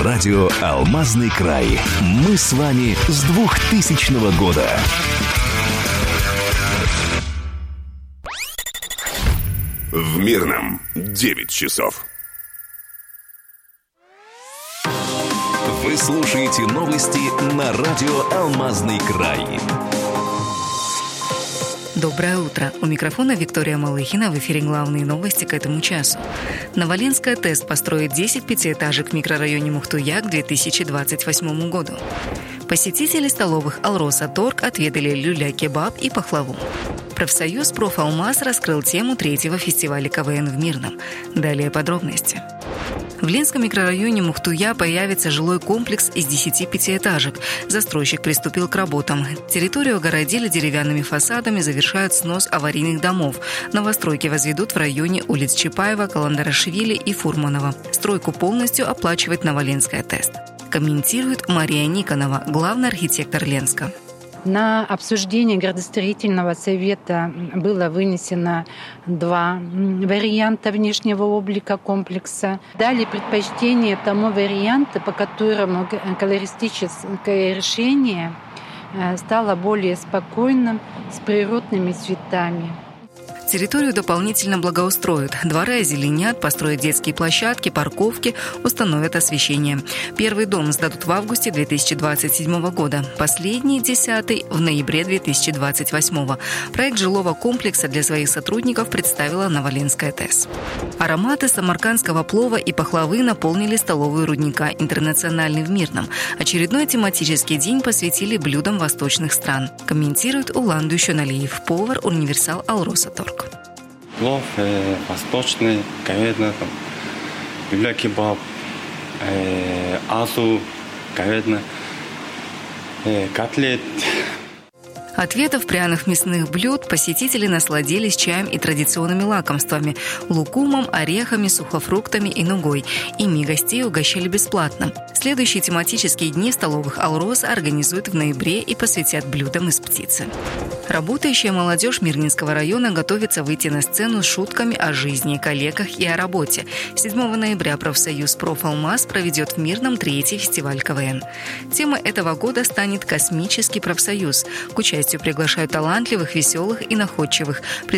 радио «Алмазный край». Мы с вами с 2000 года. В Мирном 9 часов. Вы слушаете новости на радио «Алмазный край». Доброе утро. У микрофона Виктория Малыхина. В эфире главные новости к этому часу. Новоленская ТЭС построит 10 пятиэтажек в микрорайоне Мухтуя к 2028 году. Посетители столовых «Алроса-Торг» отведали люля-кебаб и пахлаву. Профсоюз «Профалмаз» раскрыл тему 3-го фестиваля КВН в Мирном. Далее подробности. В Ленском микрорайоне Мухтуя появится жилой комплекс из 10 пятиэтажек. Застройщик приступил к работам. Территорию огородили деревянными фасадами, завершают снос аварийных домов. Новостройки возведут в районе улиц Чапаева, Каландарашвили и Фурманова. Стройку полностью оплачивает Новоленская ТЭС. Комментирует Мария Никонова, главный архитектор Ленска. На обсуждение градостроительного совета было вынесено 2 варианта внешнего облика комплекса. Дали предпочтение тому варианту, по которому колористическое решение стало более спокойным, с природными цветами. Территорию дополнительно благоустроят. Дворы озеленят, построят детские площадки, парковки, установят освещение. Первый дом сдадут в августе 2027 года. Последний, 10-й, в ноябре 2028. Проект жилого комплекса для своих сотрудников представила Новоленская ТЭС. Ароматы самаркандского плова и пахлавы наполнили столовую рудника «Интернациональный» в Мирном. Очередной тематический день посвятили блюдам восточных стран. Комментирует Улан Дущоналиев, повар «Универсал Алроса-Торг». Плов восточный, говядина, люля-кебаб, азу, говядина, котлет. От видов пряных мясных блюд посетители насладились чаем и традиционными лакомствами – лукумом, орехами, сухофруктами и нугой. Ими гостей угощали бесплатно. Следующие тематические дни столовых «Алрос» организуют в ноябре и посвятят блюдам из птицы. Работающая молодежь Мирнинского района готовится выйти на сцену с шутками о жизни, коллегах и о работе. 7 ноября профсоюз «Профалмаз» проведет в Мирном 3-й фестиваль КВН. Темой этого года станет «Космический профсоюз». К участию приглашают талантливых, веселых и находчивых.